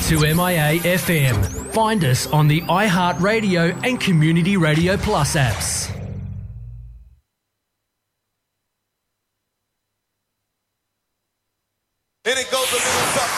to MIA FM. Find us on the iHeartRadio and Community Radio Plus apps. And it goes a little something.